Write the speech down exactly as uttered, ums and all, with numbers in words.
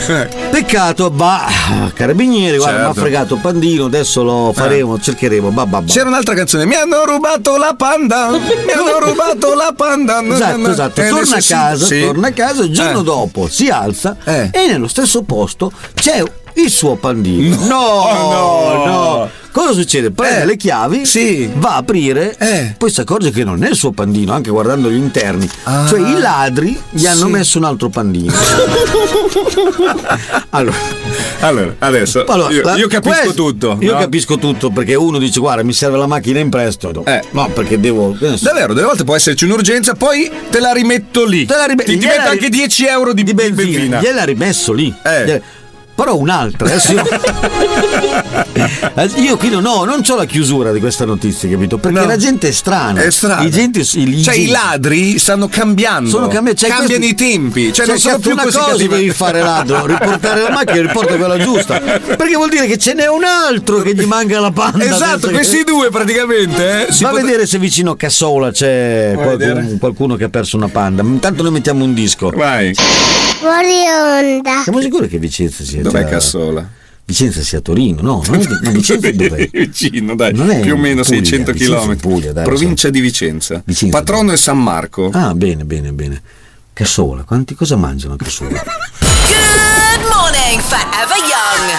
Peccato, bah, carabinieri, guarda, Certo. mi ha fregato Pandino, adesso lo faremo, eh. cercheremo, bah, bah, bah. C'era un'altra canzone, mi hanno rubato la panda, mi hanno rubato la panda. Esatto, esatto, Eh, torna a sì, casa, sì. torna a casa, il giorno Eh. dopo si alza Eh. e nello stesso posto c'è il suo Pandino. No, no, no. no. Cosa succede? Prende Eh. le chiavi, Sì. va a aprire, Eh. poi si accorge che non è il suo Pandino, anche guardando gli interni. Ah. Cioè i ladri gli hanno Sì. messo un altro Pandino. allora, Allora, adesso allora, io, la- io capisco questo- tutto. Io no? capisco tutto, perché uno dice guarda mi serve la macchina in prestito. Eh. No, perché devo. Davvero, delle volte può esserci un'urgenza, poi te la rimetto lì. Te la rime- Ti gliela diventa ri- anche dieci euro di, di di benzina, benzina. gliel'ha rimesso lì. Eh. Gliela- Però un'altra, adesso io, io qui non ho, non c'ho la chiusura di questa notizia, capito? Perché No. la gente è strana. È strano. I gente, i, Cioè, i, i ladri stanno cambiando. sono cambiati. Cioè, Cambiano questi- i tempi. Cioè, Cioè, non sono cazzo, più una così cosa cattivi. devi fare ladro, riportare la macchina e riporta quella giusta. Perché vuol dire che ce n'è un altro che gli manca la panda. Esatto, adesso questi che- due praticamente. Eh, si Va a pot- vedere se vicino a Cassola c'è Vai a vedere. qualcuno, qualcuno che ha perso una panda. Intanto noi mettiamo un disco. Vai. Fuori onda. Siamo sicuri che Vicenza sia Dov'è già- Cassola? Vicenza sia Torino? No, non è, ma Vicenza dov'è? Vicino, dai, Non è più o meno Puglia, seicento Vicenza è chilometri. Puglia, dai, lo Provincia di Vicenza. Vicenza, Patrono è San Marco. Ah, bene, bene, bene. Cassola, quanti cosa mangiano a Cassola? Good morning, forever young.